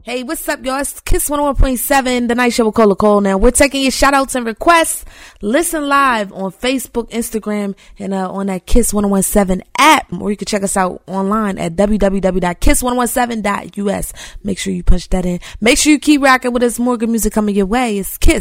Hey, what's up, y'all? It's Kiss 101.7, The Night Show with Cole. Now, we're taking your shout-outs and requests. Listen live on Facebook, Instagram, and on that Kiss 1017 app. Or you can check us out online at www.kiss117.us. Make sure you punch that in. Make sure you keep rocking with us. More good music coming your way. It's Kiss